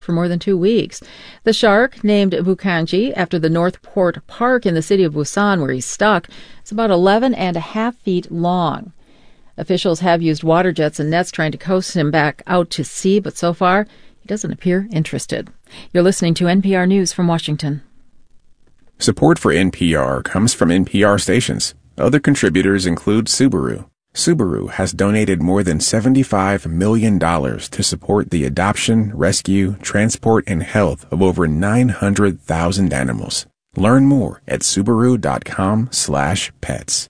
for more than 2 weeks. The shark, named Bukanji after the Northport Park in the city of Busan where he's stuck, is about 11.5 feet long. Officials have used water jets and nets trying to coax him back out to sea, but so far he doesn't appear interested. You're listening to NPR News from Washington. Support for NPR comes from NPR stations. Other contributors include Subaru. Subaru has donated more than $75 million to support the adoption, rescue, transport, and health of over 900,000 animals. Learn more at Subaru.com/pets.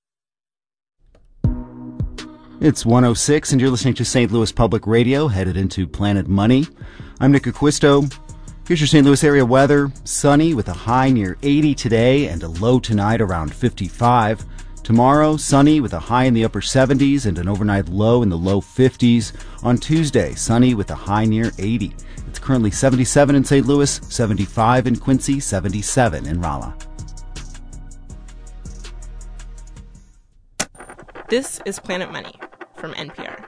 It's 1:06 and you're listening to St. Louis Public Radio, headed into Planet Money. I'm Nick Acquisto. Here's your St. Louis area weather. Sunny with a high near 80 today and a low tonight around 55. Tomorrow, sunny with a high in the upper 70s and an overnight low in the low 50s. On Tuesday, sunny with a high near 80. It's currently 77 in St. Louis, 75 in Quincy, 77 in Rolla. This is Planet Money from NPR.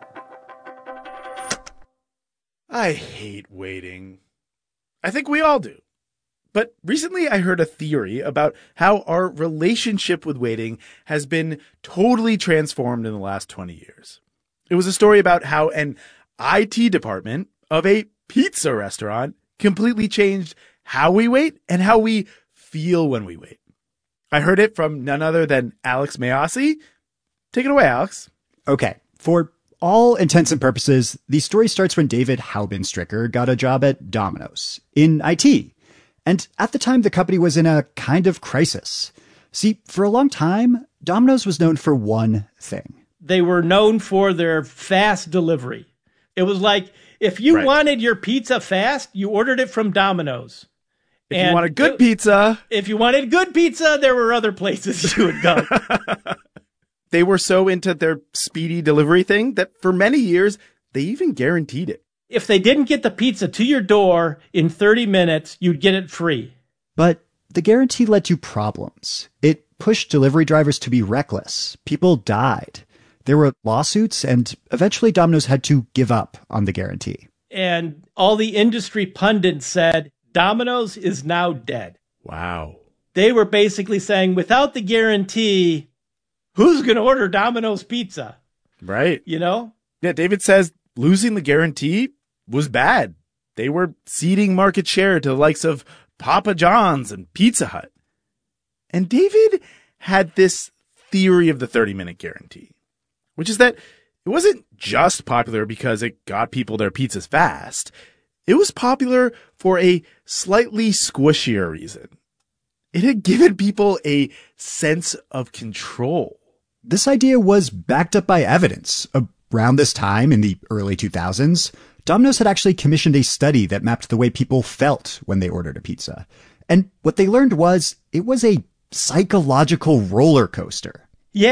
I hate waiting. I think we all do. But recently I heard a theory about how our relationship with waiting has been totally transformed in the last 20 years. It was a story about how an IT department of a pizza restaurant completely changed how we wait and how we feel when we wait. I heard it from none other than Alex Mayasi. Take it away, Alex. Okay. For all intents and purposes, the story starts when David Haubenstricker got a job at Domino's in IT. And at the time, the company was in a kind of crisis. See, for a long time, Domino's was known for one thing. They were known for their fast delivery. It was like, if you wanted your pizza fast, you ordered it from Domino's. If you wanted good pizza. If you wanted good pizza, there were other places you would go. They were so into their speedy delivery thing that for many years, they even guaranteed it. If they didn't get the pizza to your door in 30 minutes, you'd get it free. But the guarantee led to problems. It pushed delivery drivers to be reckless. People died. There were lawsuits, and eventually Domino's had to give up on the guarantee. And all the industry pundits said, Domino's is now dead. Wow. They were basically saying, without the guarantee, who's going to order Domino's pizza? Right. You know? Yeah, David says losing the guarantee was bad. They were ceding market share to the likes of Papa John's and Pizza Hut. And David had this theory of the 30-minute guarantee, which is that it wasn't just popular because it got people their pizzas fast. It was popular for a slightly squishier reason. It had given people a sense of control. This idea was backed up by evidence. Around this time, in the early 2000s, Domino's had actually commissioned a study that mapped the way people felt when they ordered a pizza. And what they learned was it was a psychological roller coaster.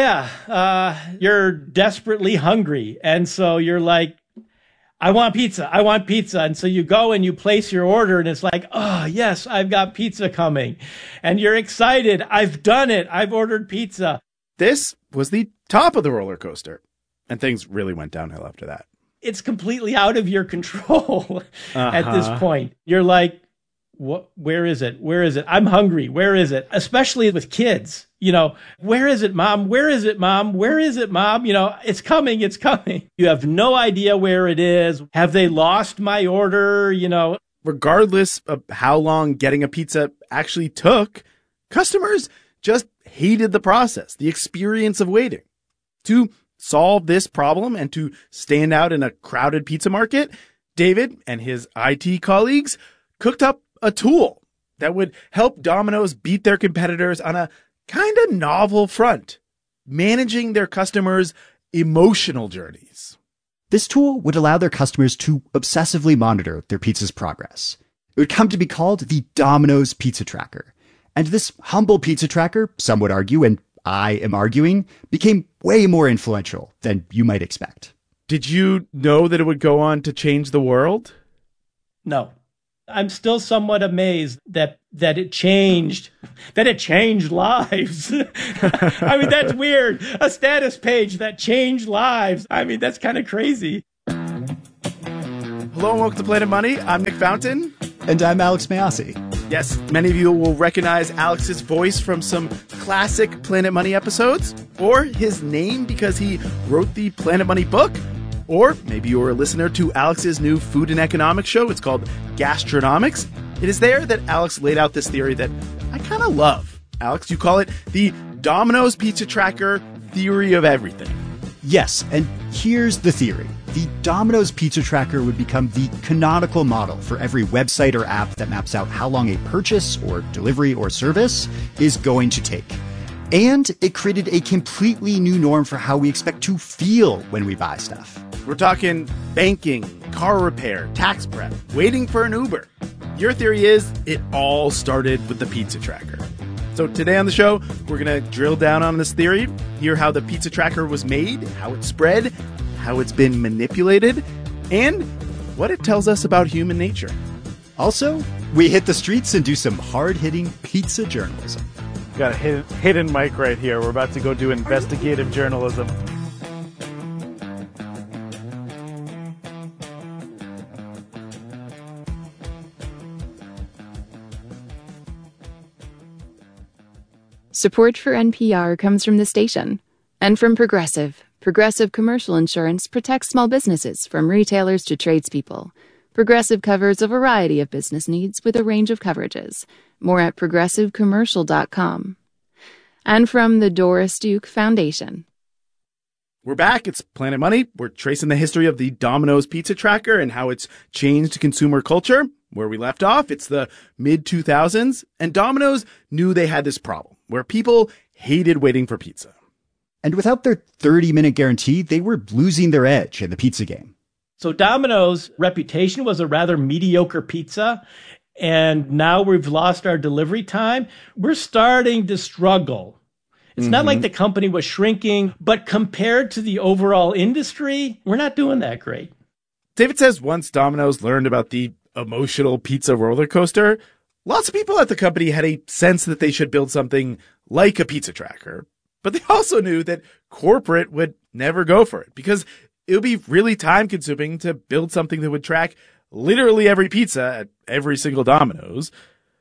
Yeah, you're desperately hungry. And so you're like, I want pizza. I want pizza. And so you go and you place your order and it's like, oh, yes, I've got pizza coming. And you're excited. I've done it. I've ordered pizza. This was the top of the roller coaster. And things really went downhill after that. It's completely out of your control at this point. You're like, what? Where is it? Where is it? I'm hungry. Where is it? Especially with kids, you know, where is it, Mom? Where is it, Mom? Where is it, Mom? You know, it's coming. It's coming. You have no idea where it is. Have they lost my order? You know, regardless of how long getting a pizza actually took, customers just hated the process, the experience of waiting. To solve this problem and to stand out in a crowded pizza market, David and his IT colleagues cooked up a tool that would help Domino's beat their competitors on a kind of novel front, managing their customers' emotional journeys. This tool would allow their customers to obsessively monitor their pizza's progress. It would come to be called the Domino's Pizza Tracker. And this humble pizza tracker, some would argue, and I am arguing, became way more influential than you might expect. Did you know that it would go on to change the world? No. I'm still somewhat amazed that it changed lives. I mean, that's weird. A status page that changed lives. I mean, that's kind of crazy. Hello and welcome to Planet Money. I'm Nick Fountain. And I'm Alex Mayyasi. Yes, many of you will recognize Alex's voice from some classic Planet Money episodes, or his name because he wrote the Planet Money book, or maybe you're a listener to Alex's new food and economics show. It's called Gastronomics. It is there that Alex laid out this theory that I kind of love. Alex, you call it the Domino's Pizza Tracker theory of everything. Yes, and here's the theory. The Domino's Pizza Tracker would become the canonical model for every website or app that maps out how long a purchase or delivery or service is going to take. And it created a completely new norm for how we expect to feel when we buy stuff. We're talking banking, car repair, tax prep, waiting for an Uber. Your theory is it all started with the Pizza Tracker. So today on the show, we're going to drill down on this theory, hear how the Pizza Tracker was made, how it spread, how it's been manipulated, and what it tells us about human nature. Also, we hit the streets and do some hard-hitting pizza journalism. Got a hidden mic right here. We're about to go do investigative journalism. Support for NPR comes from the station and from Progressive. Progressive Commercial Insurance protects small businesses from retailers to tradespeople. Progressive covers a variety of business needs with a range of coverages. More at progressivecommercial.com. And from the Doris Duke Foundation. We're back. It's Planet Money. We're tracing the history of the Domino's Pizza Tracker and how it's changed consumer culture. Where we left off, it's the mid-2000s, and Domino's knew they had this problem where people hated waiting for pizza. And without their 30-minute guarantee, they were losing their edge in the pizza game. So Domino's reputation was a rather mediocre pizza, and now we've lost our delivery time. We're starting to struggle. It's not like the company was shrinking, but compared to the overall industry, we're not doing that great. David says once Domino's learned about the emotional pizza roller coaster, lots of people at the company had a sense that they should build something like a pizza tracker. But they also knew that corporate would never go for it because it would be really time consuming to build something that would track literally every pizza at every single Domino's.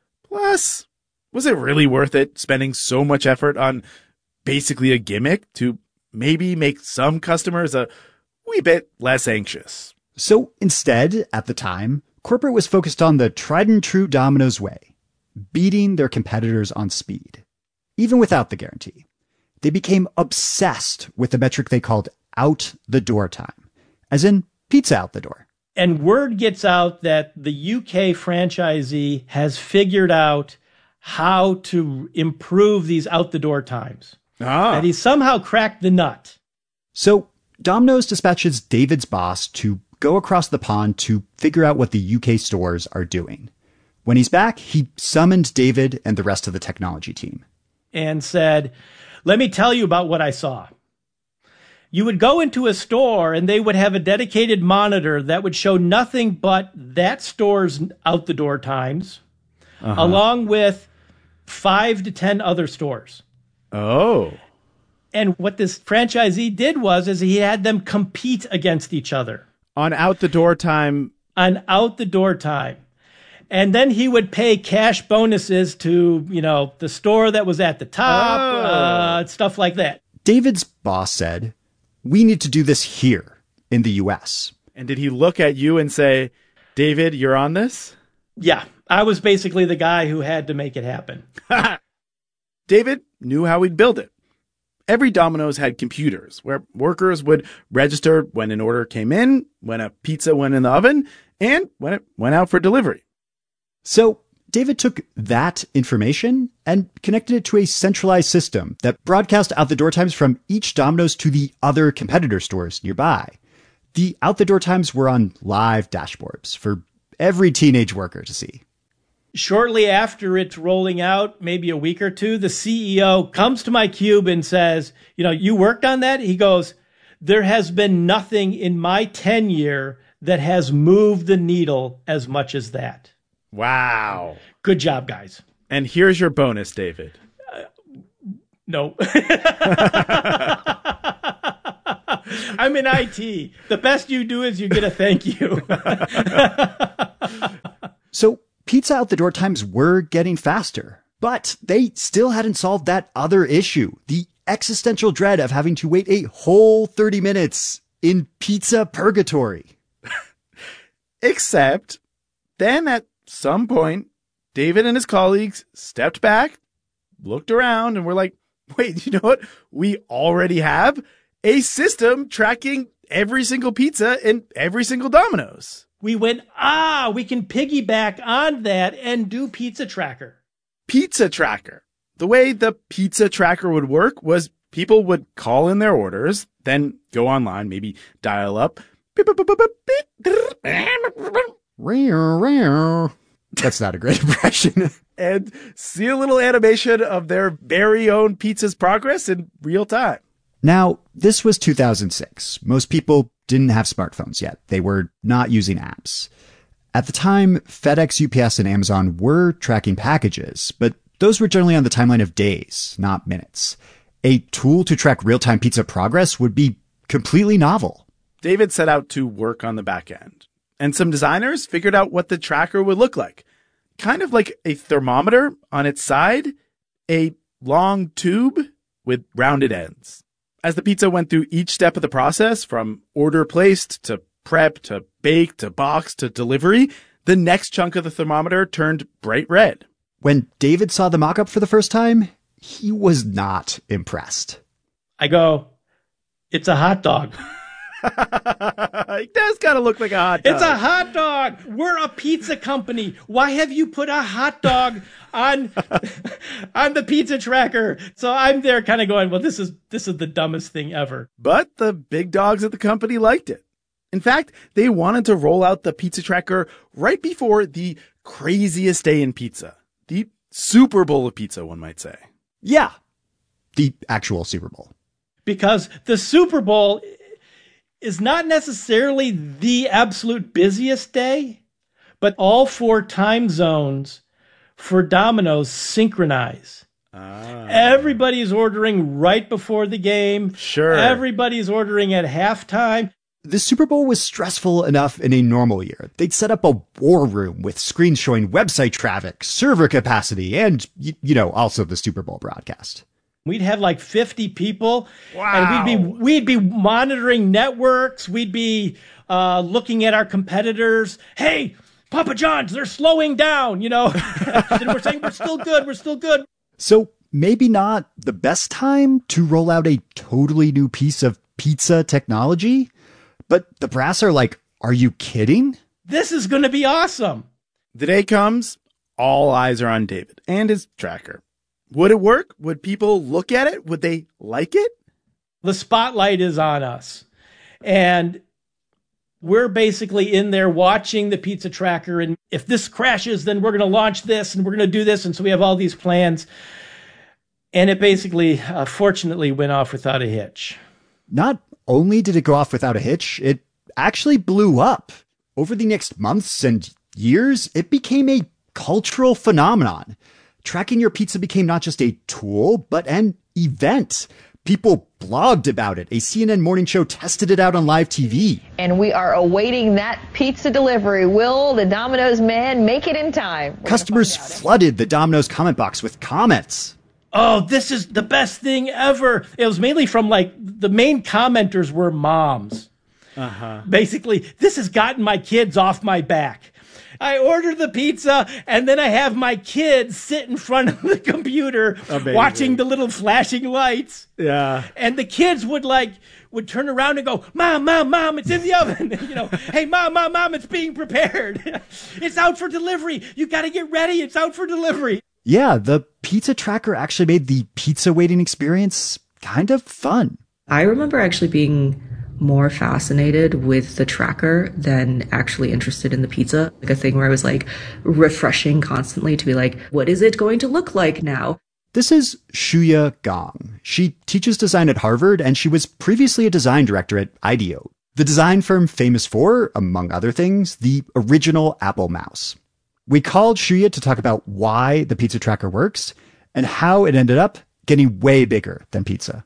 Plus, was it really worth it spending so much effort on basically a gimmick to maybe make some customers a wee bit less anxious? So instead, at the time, corporate was focused on the tried and true Domino's way, beating their competitors on speed, even without the guarantee. They became obsessed with the metric they called out the door time, as in pizza out the door. And word gets out that the UK franchisee has figured out how to improve these out the door times. And he somehow cracked the nut. So Domino's dispatches David's boss to go across the pond to figure out what the UK stores are doing. When he's back, he summoned David and the rest of the technology team. And said, let me tell you about what I saw. You would go into a store and they would have a dedicated monitor that would show nothing but that store's out the door times, along with 5 to 10 other stores. Oh. And what this franchisee did was he had them compete against each other. On out the door time. On out the door time. And then he would pay cash bonuses to, the store that was at the top, stuff like that. David's boss said, we need to do this here in the U.S. And did he look at you and say, David, you're on this? Yeah, I was basically the guy who had to make it happen. David knew how he'd build it. Every Domino's had computers where workers would register when an order came in, when a pizza went in the oven, and when it went out for delivery. So David took that information and connected it to a centralized system that broadcast out the door times from each Domino's to the other competitor stores nearby. The out the door times were on live dashboards for every teenage worker to see. Shortly after it's rolling out, maybe a week or two, the CEO comes to my cube and says, you worked on that? He goes, there has been nothing in my tenure that has moved the needle as much as that. Wow. Good job, guys. And here's your bonus, David. No. I'm in IT. The best you do is you get a thank you. So pizza out the door times were getting faster, but they still hadn't solved that other issue, the existential dread of having to wait a whole 30 minutes in pizza purgatory. Except then at some point, David and his colleagues stepped back, looked around, and were like, wait, you know what? We already have a system tracking every single pizza in every single Domino's. We went, we can piggyback on that and do Pizza Tracker. Pizza Tracker. The way the Pizza Tracker would work was people would call in their orders, then go online, maybe dial up. That's not a great impression. And see a little animation of their very own pizza's progress in real time. Now, this was 2006. Most people didn't have smartphones yet. They were not using apps. At the time, FedEx, UPS, and Amazon were tracking packages, but those were generally on the timeline of days, not minutes. A tool to track real-time pizza progress would be completely novel. David set out to work on the back end, and some designers figured out what the tracker would look like. Kind of like a thermometer on its side, a long tube with rounded ends. As the pizza went through each step of the process, from order placed to prep to bake to box to delivery, the next chunk of the thermometer turned bright red. When David saw the mock-up for the first time, he was not impressed. I go, it's a hot dog. It does kind of look like a hot dog. It's a hot dog. We're a pizza company. Why have you put a hot dog on the Pizza Tracker? So I'm there kind of going, well, this is the dumbest thing ever. But the big dogs at the company liked it. In fact, they wanted to roll out the Pizza Tracker right before the craziest day in pizza. The Super Bowl of pizza, one might say. Yeah, the actual Super Bowl. Because the Super Bowl is not necessarily the absolute busiest day, but all 4 time zones for Domino's synchronize. Everybody's ordering right before the game. Sure. Everybody's ordering at halftime. The Super Bowl was stressful enough in a normal year. They'd set up a war room with screens showing website traffic, server capacity, and, also the Super Bowl broadcast. We'd have like 50 people. Wow. And we'd be monitoring networks. We'd be looking at our competitors. Hey, Papa John's, they're slowing down, And we're saying, we're still good. So maybe not the best time to roll out a totally new piece of pizza technology, but the brass are like, are you kidding? This is going to be awesome. The day comes, all eyes are on David and his tracker. Would it work? Would people look at it? Would they like it? The spotlight is on us. And we're basically in there watching the Pizza Tracker. And if this crashes, then we're going to launch this and we're going to do this. And so we have all these plans. And it basically, fortunately, went off without a hitch. Not only did it go off without a hitch, it actually blew up. Over the next months and years, it became a cultural phenomenon. Tracking your pizza became not just a tool, but an event. People blogged about it. A CNN morning show tested it out on live TV. And we are awaiting that pizza delivery. Will the Domino's man make it in time? Customers flooded the Domino's comment box with comments. Oh, this is the best thing ever. It was mainly from the main commenters were moms. Basically, this has gotten my kids off my back. I order the pizza, and then I have my kids sit in front of the computer watching the little flashing lights. Yeah. And the kids would turn around and go, Mom, it's in the oven. Hey, Mom, it's being prepared. It's out for delivery. You got to get ready. It's out for delivery. Yeah, the Pizza Tracker actually made the pizza waiting experience kind of fun. I remember actually being more fascinated with the tracker than actually interested in the pizza. Like a thing where I was refreshing constantly to be what is it going to look like now? This is Shuya Gong. She teaches design at Harvard, and she was previously a design director at IDEO, the design firm famous for, among other things, the original Apple mouse. We called Shuya to talk about why the Pizza Tracker works and how it ended up getting way bigger than pizza.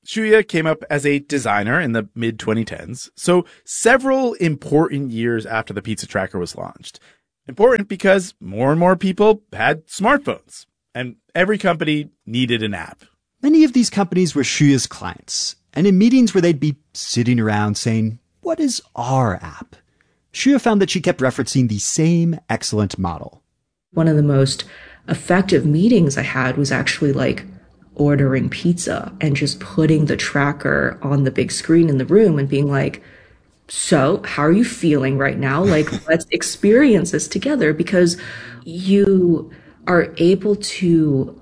Shuya came up as a designer in the mid-2010s, so several important years after the pizza tracker was launched. Important because more and more people had smartphones, and every company needed an app. Many of these companies were Shuya's clients, and in meetings where they'd be sitting around saying, "What is our app?" Shuya found that she kept referencing the same excellent model. One of the most effective meetings I had was actually like ordering pizza and just putting the tracker on the big screen in the room and being like, "So how are you feeling right now? Like, let's experience this together," because you are able to,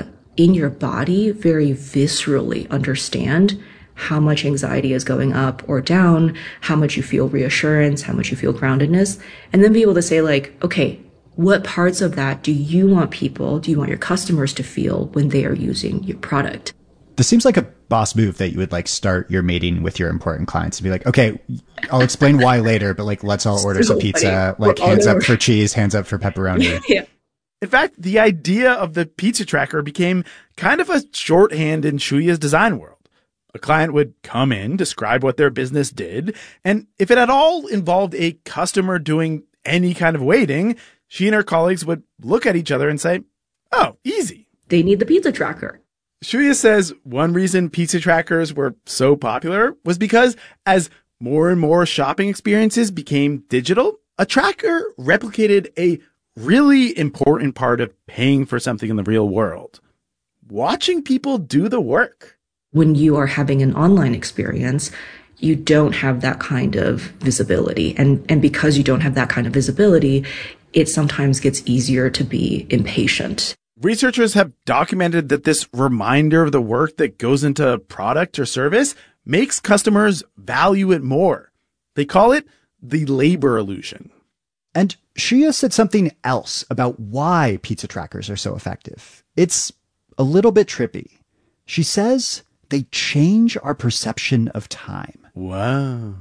in your body, very viscerally understand how much anxiety is going up or down, how much you feel reassurance, how much you feel groundedness, and then be able to say like, okay, what parts of that do you want your customers to feel when they are using your product? This seems like a boss move that you would like start your meeting with your important clients and be like, "Okay, I'll explain why later, but like, let's all order some pizza, like hands up for cheese, hands up for pepperoni." Yeah. In fact, the idea of the pizza tracker became kind of a shorthand in Shuya's design world. A client would come in, describe what their business did, and if it at all involved a customer doing any kind of waiting, she and her colleagues would look at each other and say, "Oh, easy." They need the pizza tracker. Shuya says one reason pizza trackers were so popular was because as more and more shopping experiences became digital, a tracker replicated a really important part of paying for something in the real world: watching people do the work. When you are having an online experience, you don't have that kind of visibility. And because you don't have that kind of visibility, it sometimes gets easier to be impatient. Researchers have documented that this reminder of the work that goes into a product or service makes customers value it more. They call it the labor illusion. And Shuya said something else about why pizza trackers are so effective. It's a little bit trippy. She says they change our perception of time. Wow.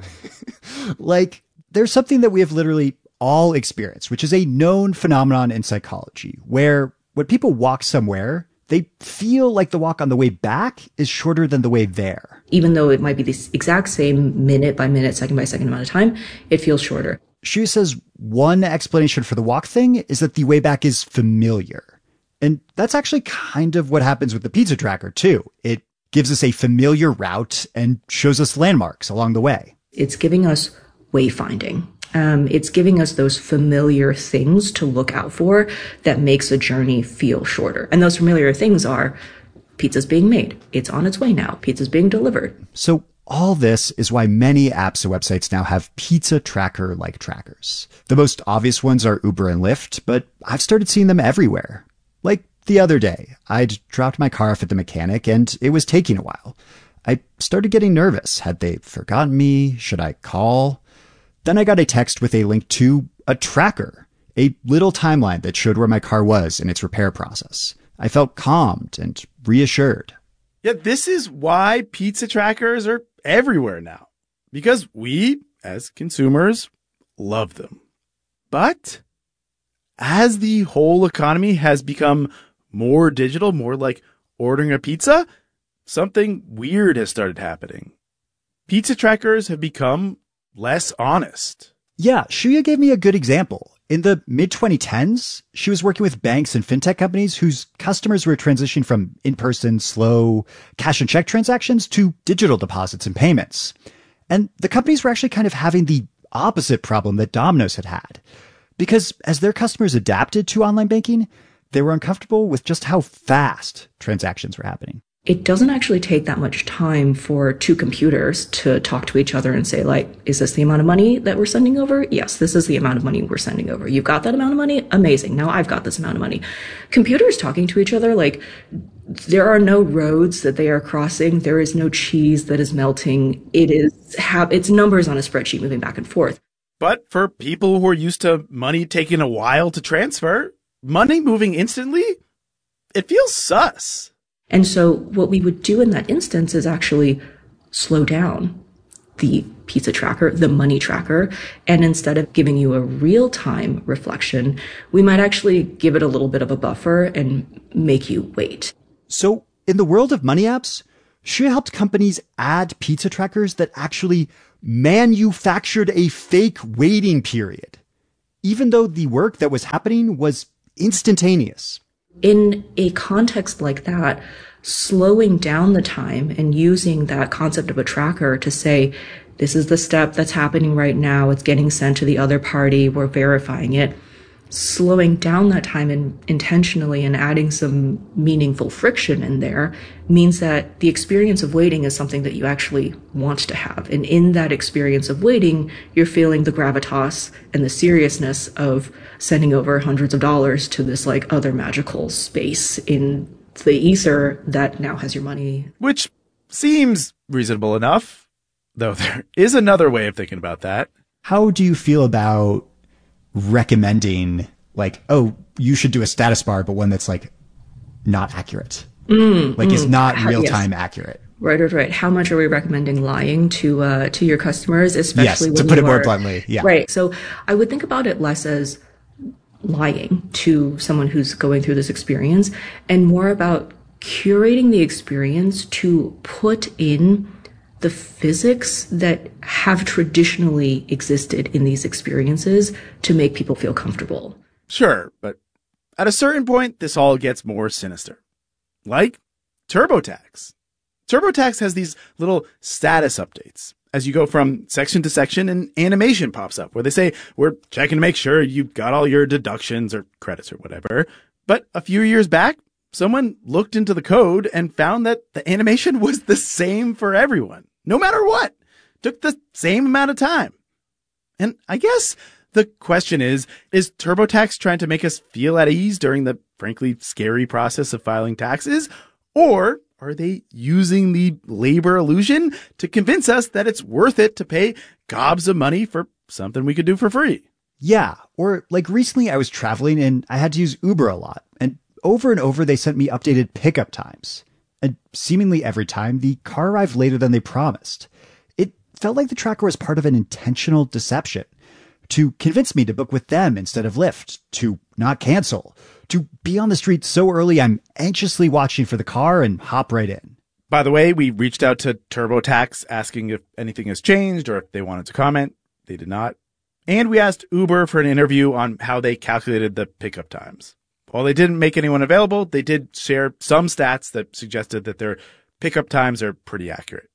Like, there's something that we have literally all experienced, which is a known phenomenon in psychology, where when people walk somewhere, they feel like the walk on the way back is shorter than the way there. Even though it might be the exact same minute by minute, second by second amount of time, it feels shorter. Shuya says one explanation for the walk thing is that the way back is familiar. And that's actually kind of what happens with the pizza tracker, too. It gives us a familiar route and shows us landmarks along the way. It's giving us wayfinding. It's giving us those familiar things to look out for that makes a journey feel shorter. And those familiar things are pizza's being made. It's on its way now. Pizza's being delivered. So all this is why many apps and websites now have pizza tracker-like trackers. The most obvious ones are Uber and Lyft, but I've started seeing them everywhere. Like the other day, I'd dropped my car off at the mechanic and it was taking a while. I started getting nervous. Had they forgotten me? Should I call? Then I got a text with a link to a tracker, a little timeline that showed where my car was in its repair process. I felt calmed and reassured. Yeah, this is why pizza trackers are everywhere now. Because we, as consumers, love them. But as the whole economy has become more digital, more like ordering a pizza, something weird has started happening. Pizza trackers have become less honest. Yeah, Shuya gave me a good example. In the mid-2010s, she was working with banks and fintech companies whose customers were transitioning from in-person, slow cash and check transactions to digital deposits and payments. And the companies were actually kind of having the opposite problem that Domino's had had. Because as their customers adapted to online banking, they were uncomfortable with just how fast transactions were happening. It doesn't actually take that much time for two computers to talk to each other and say, like, is this the amount of money that we're sending over? Yes, this is the amount of money we're sending over. You've got that amount of money? Amazing. Now I've got this amount of money. Computers talking to each other, like, there are no roads that they are crossing. There is no cheese that is melting. It's numbers on a spreadsheet moving back and forth. But for people who are used to money taking a while to transfer, money moving instantly, it feels sus. And so what we would do in that instance is actually slow down the pizza tracker, the money tracker, and instead of giving you a real-time reflection, we might actually give it a little bit of a buffer and make you wait. So in the world of money apps, She helped companies add pizza trackers that actually manufactured a fake waiting period, even though the work that was happening was instantaneous. In a context like that, slowing down the time and using that concept of a tracker to say, this is the step that's happening right now, it's getting sent to the other party, we're verifying it. Slowing down that time intentionally and adding some meaningful friction in there means that the experience of waiting is something that you actually want to have. And in that experience of waiting, you're feeling the gravitas and the seriousness of sending over hundreds of dollars to this like other magical space in the ether that now has your money. Which seems reasonable enough, though there is another way of thinking about that. How do you feel about recommending, like, oh, you should do a status bar, but one that's like not accurate, is not real time accurate? Right. How much are we recommending lying to your customers, especially when to put it more bluntly? Yeah. Right. So I would think about it less as lying to someone who's going through this experience and more about curating the experience to put in the physics that have traditionally existed in these experiences to make people feel comfortable. Sure, but at a certain point, this all gets more sinister. Like TurboTax. TurboTax has these little status updates. As you go from section to section, an animation pops up where they say, we're checking to make sure you've got all your deductions or credits or whatever. But a few years back, someone looked into the code and found that the animation was the same for everyone. No matter what, took the same amount of time. And I guess the question is TurboTax trying to make us feel at ease during the frankly scary process of filing taxes? Or are they using the labor illusion to convince us that it's worth it to pay gobs of money for something we could do for free? Yeah. Or like recently I was traveling and I had to use Uber a lot. And over they sent me updated pickup times. And seemingly every time, the car arrived later than they promised. It felt like the tracker was part of an intentional deception to convince me to book with them instead of Lyft, to not cancel, to be on the street so early I'm anxiously watching for the car and hop right in. By the way, we reached out to TurboTax asking if anything has changed or if they wanted to comment. They did not. And we asked Uber for an interview on how they calculated the pickup times. While they didn't make anyone available, they did share some stats that suggested that their pickup times are pretty accurate.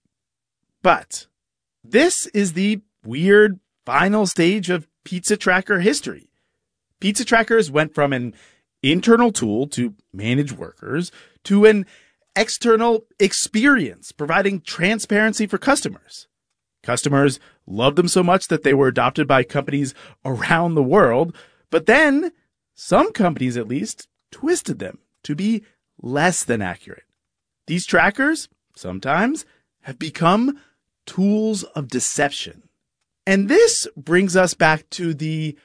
But this is the weird final stage of pizza tracker history. Pizza trackers went from an internal tool to manage workers to an external experience providing transparency for customers. Customers loved them so much that they were adopted by companies around the world, but then some companies, at least, twisted them to be less than accurate. These trackers, sometimes, have become tools of deception. And this brings us back to the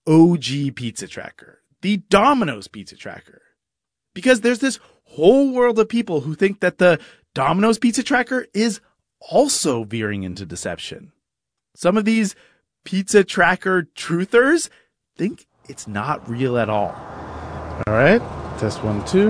OG pizza tracker, the Domino's pizza tracker. Because there's this whole world of people who think that the Domino's pizza tracker is also veering into deception. Some of these pizza tracker truthers think it's not real at all. All right. Test 1, 2.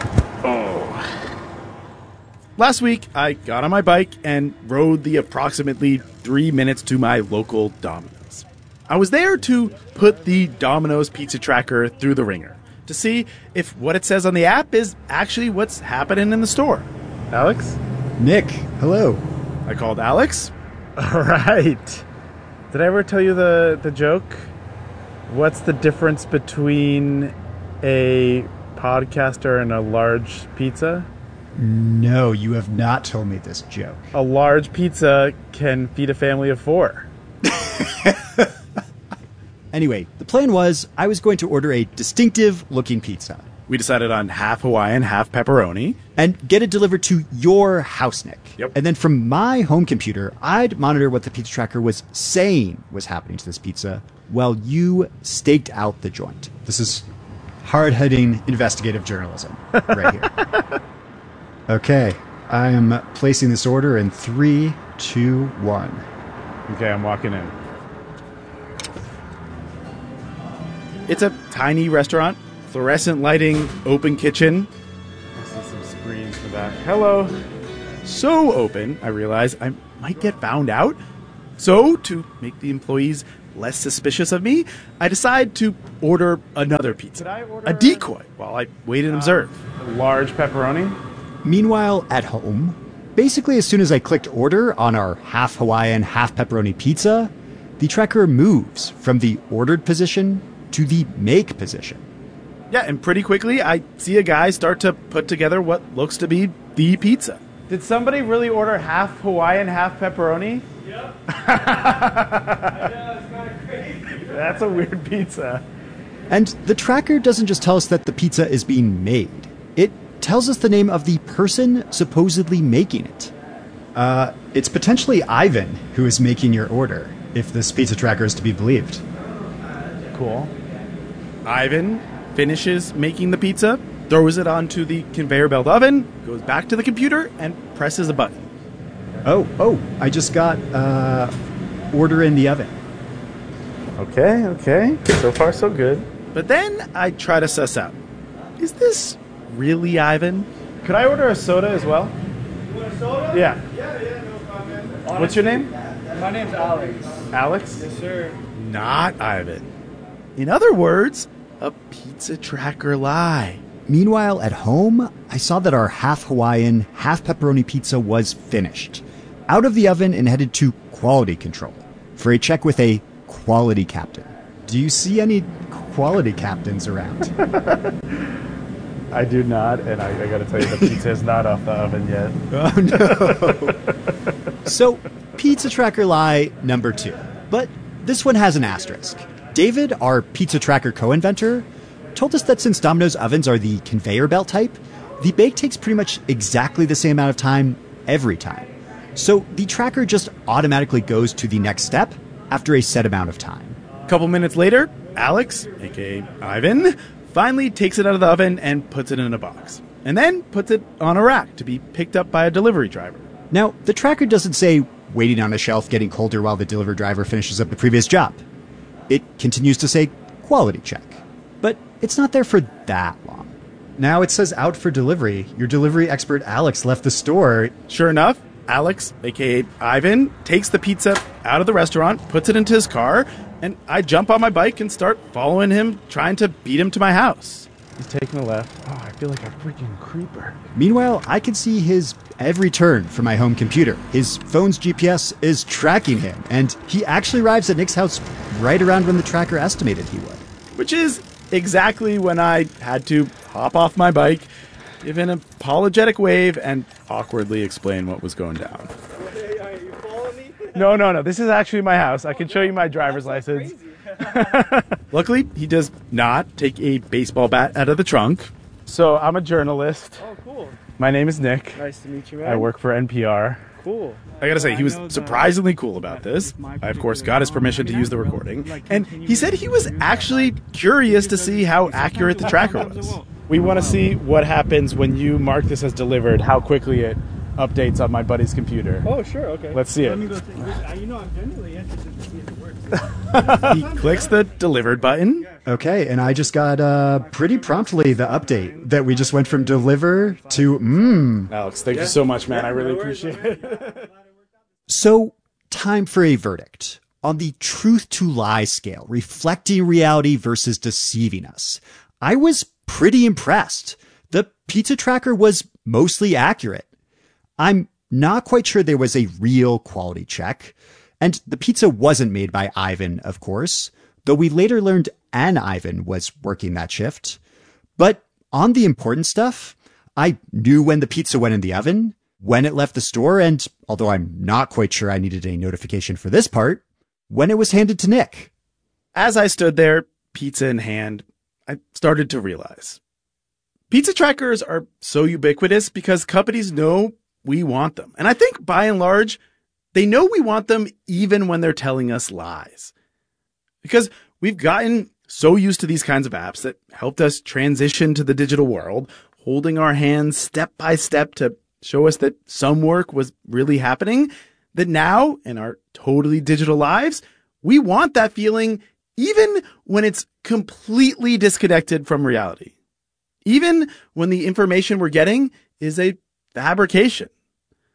Oh. Last week, I got on my bike and rode the approximately 3 minutes to my local Domino's. I was there to put the Domino's pizza tracker through the ringer to see if what it says on the app is actually what's happening in the store. Alex? Nick, hello. I called Alex. All right. Did I ever tell you the joke? What's the difference between a podcaster and a large pizza? No, you have not told me this joke. A large pizza can feed a family of 4. Anyway, the plan was I was going to order a distinctive-looking pizza. We decided on half Hawaiian, half pepperoni. And get it delivered to your house, Nick. Yep. And then from my home computer, I'd monitor what the pizza tracker was saying was happening to this pizza while you staked out the joint. This is hard-hitting investigative journalism right here. Okay, I am placing this order in 3, 2, 1. Okay, I'm walking in. It's a tiny restaurant, fluorescent lighting, open kitchen. I see some screens in the back. Hello. so open, I realize I might get found out. So, to make the employees less suspicious of me, I decide to order another pizza, a decoy, while I wait and observe. Large pepperoni? Meanwhile, at home, basically as soon as I clicked order on our half Hawaiian, half pepperoni pizza, the tracker moves from the ordered position to the make position. Yeah, and pretty quickly, I see a guy start to put together what looks to be the pizza. Did somebody really order half Hawaiian, half pepperoni? Yep. I know, it's kind of crazy. That's a weird pizza. And the tracker doesn't just tell us that the pizza is being made. It tells us the name of the person supposedly making it. It's potentially Ivan who is making your order, if this pizza tracker is to be believed. Cool. Ivan finishes making the pizza, throws it onto the conveyor belt oven, goes back to the computer, and presses a button. Oh, I just got order in the oven. Okay. So far, so good. But then I try to suss out, is this really Ivan? Could I order a soda as well? You want a soda? Yeah. Yeah, no problem. What's your name? My name's Alex. Alex? Yes, sir. Not Ivan. In other words, a pizza tracker lie. Meanwhile, at home, I saw that our half Hawaiian, half pepperoni pizza was finished, out of the oven and headed to quality control for a check with a quality captain. Do you see any quality captains around? I do not, and I gotta tell you, the pizza is not off the oven yet. Oh, no. So, pizza tracker lie number 2. But this one has an asterisk. David, our pizza tracker co-inventor, told us that since Domino's ovens are the conveyor belt type, the bake takes pretty much exactly the same amount of time every time. So the tracker just automatically goes to the next step after a set amount of time. A couple minutes later, Alex, aka Ivan, finally takes it out of the oven and puts it in a box. And then puts it on a rack to be picked up by a delivery driver. Now, the tracker doesn't say waiting on a shelf getting colder while the delivery driver finishes up the previous job. It continues to say quality check. But it's not there for that long. Now it says out for delivery. Your delivery expert Alex left the store. Sure enough, Alex, aka Ivan, takes the pizza out of the restaurant, puts it into his car, and I jump on my bike and start following him, trying to beat him to my house. He's taking a left. Oh, I feel like a freaking creeper. Meanwhile, I can see his every turn from my home computer. His phone's GPS is tracking him, and he actually arrives at Nick's house right around when the tracker estimated he would. Which is exactly when I had to hop off my bike, give an apologetic wave, and awkwardly explain what was going down. Hey, are you following me? No. This is actually my house. I can show you my driver's license. Luckily, he does not take a baseball bat out of the trunk. So I'm a journalist. Oh, cool. My name is Nick. Nice to meet you, man. I work for NPR. Cool. I gotta say, he was surprisingly cool about this. I, of course, got his permission to use the recording. And he said he was actually curious to see how accurate the tracker was. We want to see what happens when you mark this as delivered, how quickly it updates on my buddy's computer. Oh, sure, okay. Let's see it. Let me go I'm genuinely interested to see if it works. He clicks the delivered button. Okay, and I just got pretty promptly the update that we just went from deliver to Alex, thank you so much, man. I really appreciate it. So, time for a verdict on the truth to lie scale, reflecting reality versus deceiving us. I was pretty impressed. The pizza tracker was mostly accurate. I'm not quite sure there was a real quality check. And the pizza wasn't made by Ivan, of course, though we later learned an Ivan was working that shift. But on the important stuff, I knew when the pizza went in the oven, when it left the store, and although I'm not quite sure I needed a notification for this part, when it was handed to Nick. As I stood there, pizza in hand, I started to realize. Pizza trackers are so ubiquitous because companies know we want them. And I think by and large, they know we want them even when they're telling us lies. Because we've gotten so used to these kinds of apps that helped us transition to the digital world, holding our hands step by step to show us that some work was really happening, that now, in our totally digital lives, we want that feeling even when it's completely disconnected from reality. Even when the information we're getting is a fabrication.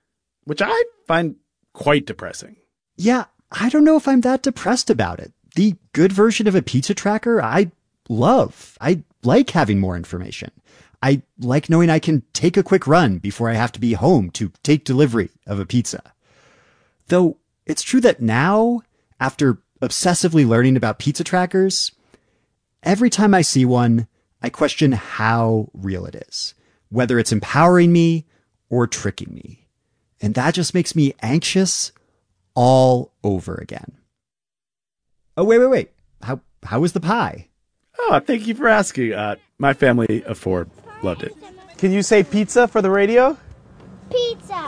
which I find quite depressing. Yeah, I don't know if I'm that depressed about it. The good version of a pizza tracker, I love. I like having more information. I like knowing I can take a quick run before I have to be home to take delivery of a pizza. Though it's true that now, after obsessively learning about pizza trackers, every time I see one, I question how real it is, whether it's empowering me or tricking me. And that just makes me anxious all over again. Oh, wait. How was the pie? Oh, thank you for asking. My family of 4 loved it. Can you say pizza for the radio? Pizza.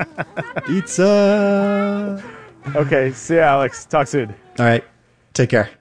Pizza. Okay, see you, Alex. Talk soon. All right. Take care.